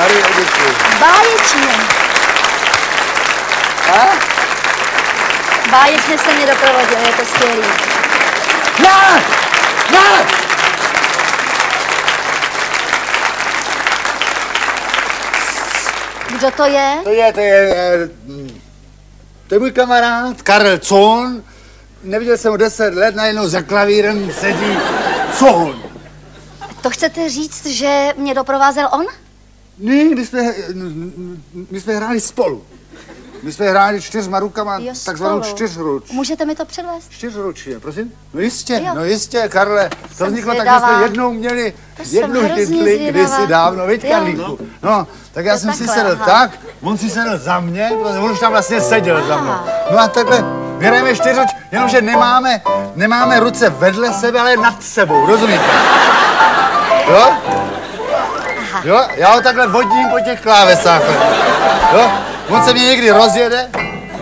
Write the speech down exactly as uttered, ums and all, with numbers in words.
Marie Editu. Báječně. A? Báječně jste mě doprovodil, je to skvělý. Ne! Ne! Kdo to je? To je, to je, eh, to je můj kamarád Karel Cohn. Neviděl jsem ho deset let, najednou za klavírem sedí Cohn. To chcete říct, že mě doprovázel on? Ne, my jsme, my jsme hráli spolu. My jsme hráli čtyřma rukama, Jo, takzvanou spolu. čtyřruč. Můžete mi to předvést? Čtyřručně, prosím? No jistě, Jo. no jistě, Karle. To Jsem vzniklo tak, že zvědavá. jsme jednou měli To jsem jednu hrozně hitli zvědavá. kdysi dávno, viď, Jo. Karlíku? No, tak já To jsem si takhle, sedl aha. tak, on si sedl za mě, protože on už tam vlastně seděl za mnou. No a takhle hrajeme čtyřruč, jenomže nemáme, nemáme ruce vedle sebe, ale nad sebou, rozumíte? Jo? Jo, já ho takhle vodím po těch klávesách. Jo? On se mě někdy rozjede,